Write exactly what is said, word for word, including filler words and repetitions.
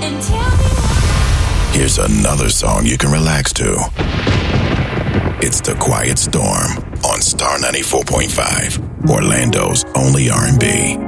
Here's another song you can relax to. It's The Quiet Storm on Star ninety-four point five, Orlando's only R and B.